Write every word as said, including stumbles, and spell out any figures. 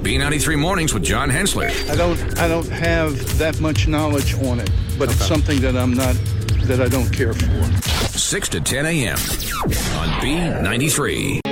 B ninety-three Mornings with John Hensler. I don't I don't have that much knowledge on it, but it's something that I'm not that I don't care for. six to ten a.m. on B ninety-three.